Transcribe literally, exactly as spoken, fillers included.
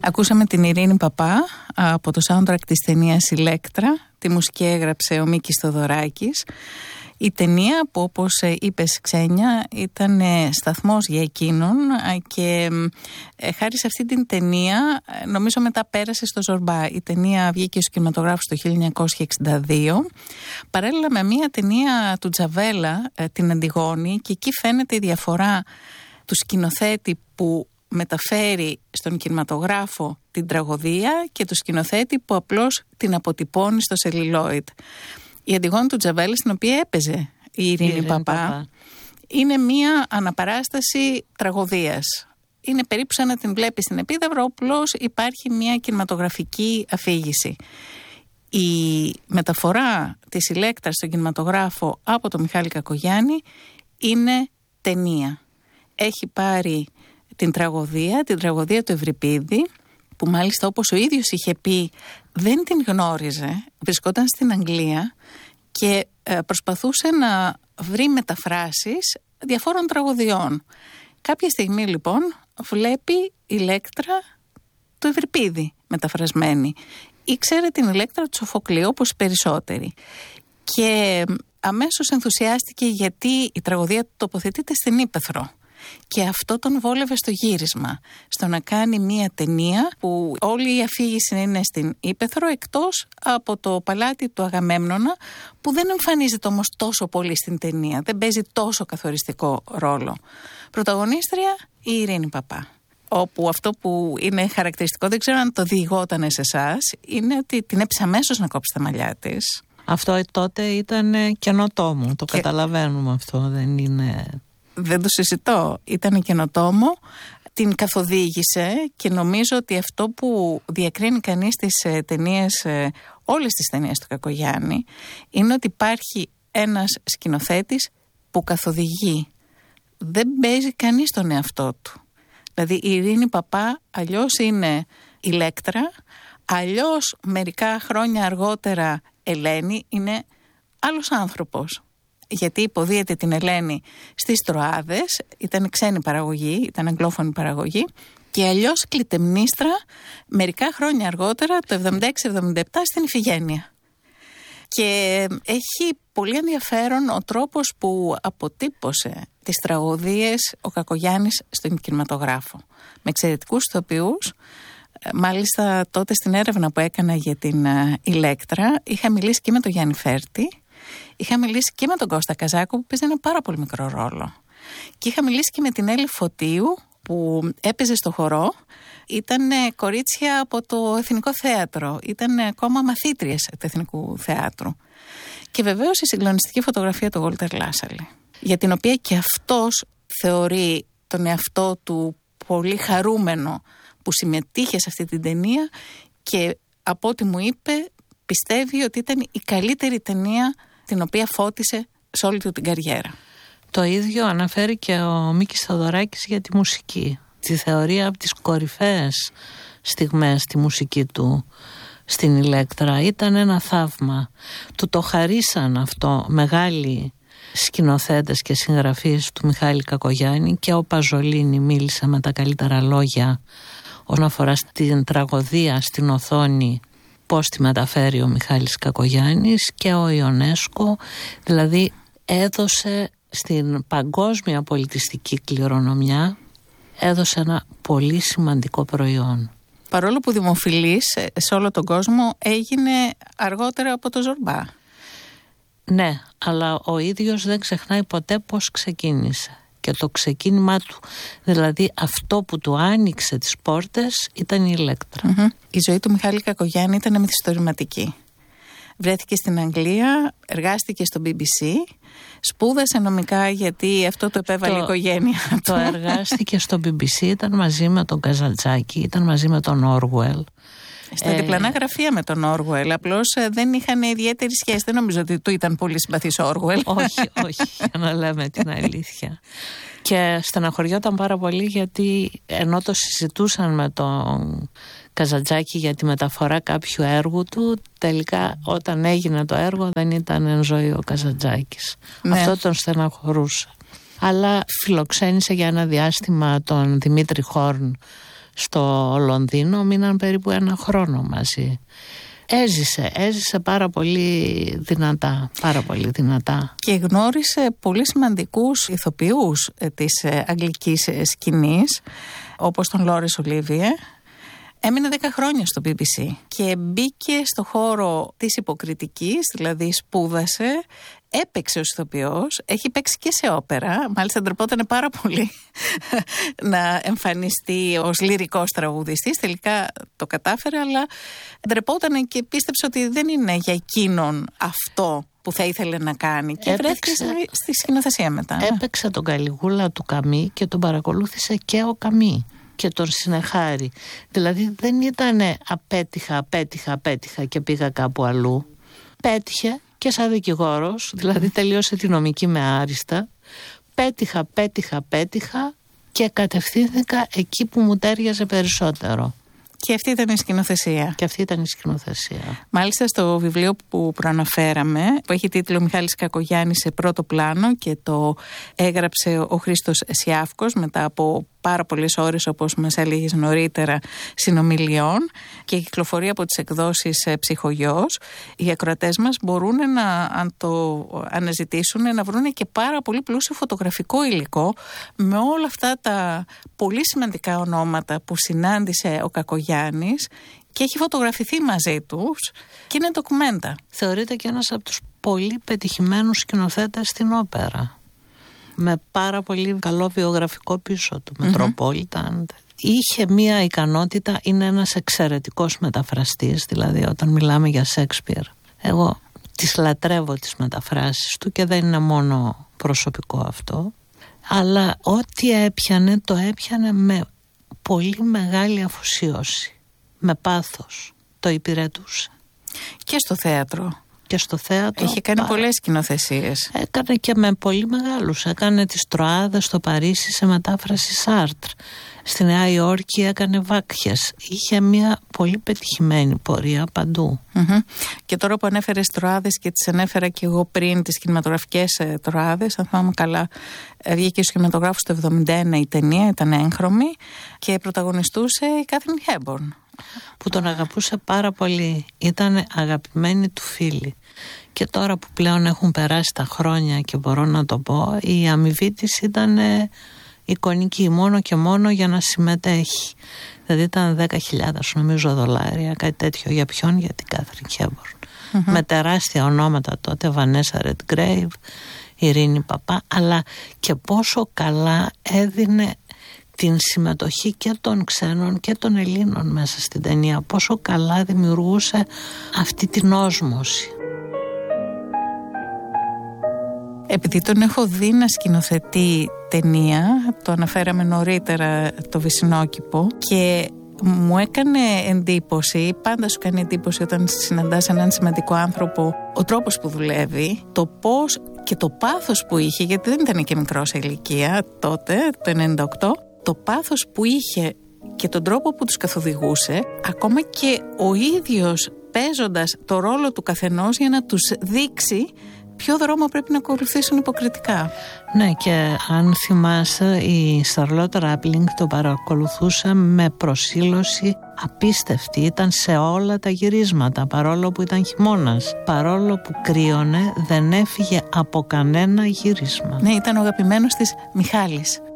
Ακούσαμε την Ειρήνη Παπά από το soundtrack της ταινίας «Ηλέκτρα». Τη μουσική έγραψε ο Μίκης Θοδωράκης. Η ταινία που, όπως είπες Ξένια, ήταν σταθμός για εκείνον και χάρη σε αυτή την ταινία νομίζω μετά πέρασε στο Ζορμπά. Η ταινία βγήκε στους κινηματογράφους το χίλια εννιακόσια εξήντα δύο παράλληλα με μια ταινία του Τζαβέλα, την Αντιγόνη, και εκεί φαίνεται η διαφορά του σκηνοθέτη που μεταφέρει στον κινηματογράφο την τραγωδία και του σκηνοθέτη που απλώς την αποτυπώνει στο σελιλόιτ. Η Αντιγόνη του Τζαβέλα, στην οποία έπαιζε η Ειρήνη, η Ειρήνη Παπά, Παπά, είναι μία αναπαράσταση τραγωδίας. Είναι περίπου σαν να την βλέπει στην επίδαυρο, απλώς υπάρχει μία κινηματογραφική αφήγηση. Η μεταφορά της Ηλέκτρας στον κινηματογράφο από τον Μιχάλη Κακογιάννη είναι ταινία. Έχει πάρει την τραγωδία, την τραγωδία του Ευρυπίδη, που μάλιστα όπως ο ίδιος είχε πει δεν την γνώριζε, βρισκόταν στην Αγγλία και προσπαθούσε να βρει μεταφράσεις διαφόρων τραγωδιών. Κάποια στιγμή λοιπόν βλέπει Ηλέκτρα του Ευρυπίδη μεταφρασμένη. Ήξερε την Ηλέκτρα του Σοφοκλείου όπως οι περισσότεροι και αμέσως ενθουσιάστηκε γιατί η τραγωδία τοποθετείται στην Ύπαιθρο. Και αυτό τον βόλευε στο γύρισμα, στο να κάνει μία ταινία που όλη η αφήγηση είναι στην Ύπαιθρο, εκτός από το παλάτι του Αγαμέμνονα, που δεν εμφανίζεται όμως τόσο πολύ στην ταινία, δεν παίζει τόσο καθοριστικό ρόλο. Πρωταγωνίστρια η Ειρήνη Παπά, όπου αυτό που είναι χαρακτηριστικό, δεν ξέρω αν το διηγόταν σε εσάς, είναι ότι την έψε αμέσως να κόψει τα μαλλιά της. Αυτό τότε ήταν καινοτόμο, το και... καταλαβαίνουμε αυτό, δεν είναι... Δεν το συζητώ, ήταν καινοτόμο, την καθοδήγησε και νομίζω ότι αυτό που διακρίνει κανείς στις ταινίες, όλες τις ταινίες του Κακογιάννη, είναι ότι υπάρχει ένας σκηνοθέτης που καθοδηγεί. Δεν παίζει κανείς τον εαυτό του. Δηλαδή η Ειρήνη Παπά αλλιώς είναι Ηλέκτρα, αλλιώς μερικά χρόνια αργότερα Ελένη είναι άλλος άνθρωπος. Γιατί υποδίεται την Ελένη στις Τροάδες, ήταν ξένη παραγωγή, ήταν αγγλόφωνη παραγωγή, και αλλιώς Κλητεμνίστρα μερικά χρόνια αργότερα, το εβδομήντα έξι εβδομήντα επτά, στην Ιφηγένεια. Και έχει πολύ ενδιαφέρον ο τρόπος που αποτύπωσε τις τραγωδίες ο Κακογιάννης στον κινηματογράφο. Με εξαιρετικούς ηθοποιούς. Μάλιστα τότε στην έρευνα που έκανα για την Ηλέκτρα είχα μιλήσει και με τον Γιάννη Φέρτη. Είχα μιλήσει και με τον Κώστα Καζάκο που παίζει ένα πάρα πολύ μικρό ρόλο. Και είχα μιλήσει και με την Έλλη Φωτίου που έπαιζε στο χορό. Ήταν κορίτσια από το Εθνικό Θέατρο. Ήταν ακόμα μαθήτριες του Εθνικού Θεάτρου. Και βεβαίως η συγκλονιστική φωτογραφία του Γόλτερ Λάσαλη, για την οποία και αυτός θεωρεί τον εαυτό του πολύ χαρούμενο που συμμετείχε σε αυτή την ταινία και από ό,τι μου είπε πιστεύει ότι ήταν η καλύτερη ταινία την οποία φώτισε σε όλη του την καριέρα. Το ίδιο αναφέρει και ο Μίκης Θοδωράκης για τη μουσική. Τη θεωρία από τις κορυφαίες στιγμές στη μουσική του στην Ηλέκτρα. Ήταν ένα θαύμα. Του το χαρίσαν αυτό μεγάλοι σκηνοθέτες και συγγραφείς του Μιχάλη Κακογιάννη, και ο Παζολίνη μίλησε με τα καλύτερα λόγια όσον αφορά στην τραγωδία στην οθόνη, πώς τη μεταφέρει ο Μιχάλης Κακογιάννης, και ο Ιονέσκο. Δηλαδή έδωσε στην παγκόσμια πολιτιστική κληρονομιά, έδωσε ένα πολύ σημαντικό προϊόν. Παρόλο που δημοφιλής σε όλο τον κόσμο, έγινε αργότερα από το Ζορμπά. Ναι, αλλά ο ίδιος δεν ξεχνάει ποτέ πώς ξεκίνησε. Και το ξεκίνημά του, δηλαδή αυτό που του άνοιξε τις πόρτες, ήταν η Ηλέκτρα. Mm-hmm. Η ζωή του Μιχάλη Κακογιάννη ήταν μυθιστορηματική. Βρέθηκε στην Αγγλία, εργάστηκε στο μπι μπι σι, σπούδασε νομικά γιατί αυτό το επέβαλε η οικογένεια. Το εργάστηκε στο μπι μπι σι, ήταν μαζί με τον Καζαντζάκη, ήταν μαζί με τον Όργουελ. Στα ε... διπλανά γραφεία με τον Όργουελ, απλώς δεν είχαν ιδιαίτερη σχέση. Δεν νομίζω ότι του ήταν πολύ συμπαθής ο Όργουελ. Όχι, όχι, για να λέμε την αλήθεια. Και στεναχωριόταν πάρα πολύ γιατί ενώ το συζητούσαν με τον Καζαντζάκη για τη μεταφορά κάποιου έργου του, τελικά όταν έγινε το έργο δεν ήταν εν ζωή ο Καζαντζάκης. Ναι. Αυτό τον στεναχωρούσε. Αλλά φιλοξένησε για ένα διάστημα τον Δημήτρη Χόρν στο Λονδίνο, μείναν περίπου ένα χρόνο μαζί. Έζησε, έζησε πάρα πολύ δυνατά, πάρα πολύ δυνατά. Και γνώρισε πολύ σημαντικούς ηθοποιούς της αγγλικής σκηνής, όπως τον Λόρες Ολίβιε. Έμεινε δέκα χρόνια στο μπι μπι σι και μπήκε στο χώρο της υποκριτικής, δηλαδή σπούδασε, έπαιξε ως ηθοποιός, έχει παίξει και σε όπερα, μάλιστα ντρεπόταν πάρα πολύ να εμφανιστεί ως λυρικός τραγουδιστής, τελικά το κατάφερε, αλλά ντρεπόταν και πίστεψε ότι δεν είναι για εκείνον αυτό που θα ήθελε να κάνει και βρέθηκε στη σκηνοθεσία μετά. Έπαιξε τον Καλιγούλα του Καμί και τον παρακολούθησε και ο Καμί και τον συνεχάρει. Δηλαδή δεν ήταν απέτυχα, απέτυχα, απέτυχα και πήγα κάπου αλλού. Πέτυχε και σαν δικηγόρος, δηλαδή τελείωσε τη νομική με άριστα. Πέτυχα, πέτυχα, πέτυχα και κατευθύνθηκα εκεί που μου τέριαζε περισσότερο. Και αυτή ήταν η σκηνοθεσία. Και αυτή ήταν η σκηνοθεσία. Μάλιστα στο βιβλίο που προαναφέραμε, που έχει τίτλο Μιχάλης Κακογιάννης σε πρώτο πλάνο και το έγραψε ο Χρήστος Σιάφκος μετά από πάρα πολλές ώρες, όπως μας έλεγες νωρίτερα, συνομιλιών και κυκλοφορεί από τις εκδόσεις Ψυχογιός. Οι ακροατές μας μπορούν να, αν το αναζητήσουν, να βρουν και πάρα πολύ πλούσιο φωτογραφικό υλικό με όλα αυτά τα πολύ σημαντικά ονόματα που συνάντησε ο Κακογιάννης και έχει φωτογραφηθεί μαζί τους και είναι ντοκουμέντα. Θεωρείται και ένας από τους πολύ πετυχημένους σκηνοθέτες στην όπερα, με πάρα πολύ καλό βιογραφικό πίσω του, Μετροπόλιταν. Mm-hmm. Είχε μία ικανότητα, είναι ένας εξαιρετικός μεταφραστής, δηλαδή όταν μιλάμε για Σέξπιρ, εγώ τις λατρεύω τις μεταφράσεις του και δεν είναι μόνο προσωπικό αυτό, αλλά ό,τι έπιανε το έπιανε με πολύ μεγάλη αφοσίωση, με πάθος, το υπηρετούσε. Και στο θέατρο. Και στο θέατρο. Έχει κάνει πάρα... πολλές σκηνοθεσίες. Έκανε και με πολύ μεγάλους. Έκανε τις Τροάδες στο Παρίσι σε μετάφραση Σάρτρ. Στη Νέα Υόρκη έκανε Βάκχες. Είχε μια πολύ πετυχημένη πορεία παντού. Mm-hmm. Και τώρα που ανέφερες Τροάδες και τις ανέφερα και εγώ πριν, τις κινηματογραφικές ε, Τροάδες, αν θυμάμαι καλά, βγήκε στους κινηματογράφους το εβδομήντα ένα η ταινία, ήταν έγχρωμη και πρωταγωνιστούσε η Κάθριν Χέμπορν, που τον αγαπούσε πάρα πολύ. Ήταν αγαπημένη του φίλη. Και τώρα που πλέον έχουν περάσει τα χρόνια και μπορώ να το πω, η αμοιβή της ήταν εικονική, μόνο και μόνο για να συμμετέχει. Δηλαδή ήταν δέκα χιλιάδες νομίζω δολάρια, κάτι τέτοιο. Για ποιον? Για την Κάθριν Χέμπορν. Mm-hmm. Με τεράστια ονόματα τότε, Βανέσα Ρεντγκρέιβ, Ειρήνη Παπά, αλλά και πόσο καλά έδινε την συμμετοχή και των ξένων και των Ελλήνων μέσα στην ταινία. Πόσο καλά δημιουργούσε αυτή την όσμωση. Επειδή τον έχω δει να σκηνοθετεί ταινία, το αναφέραμε νωρίτερα, το Βυσσινόκηπο, και μου έκανε εντύπωση, πάντα σου κάνει εντύπωση όταν συναντάς έναν σημαντικό άνθρωπο, ο τρόπος που δουλεύει, το πώς και το πάθος που είχε, γιατί δεν ήταν και μικρό σε ηλικία τότε, το ενενήντα οκτώ, το πάθος που είχε και τον τρόπο που τους καθοδηγούσε, ακόμα και ο ίδιος παίζοντας το ρόλο του καθενός για να τους δείξει ποιο δρόμο πρέπει να ακολουθήσουν υποκριτικά. Ναι, και αν θυμάσαι, η Σαρλότ Ράπλινγκ το παρακολουθούσε με προσήλωση απίστευτη. Ήταν σε όλα τα γυρίσματα, παρόλο που ήταν χειμώνας. Παρόλο που κρύωνε, δεν έφυγε από κανένα γύρισμα. Ναι, ήταν ο αγαπημένος της Μιχάλης.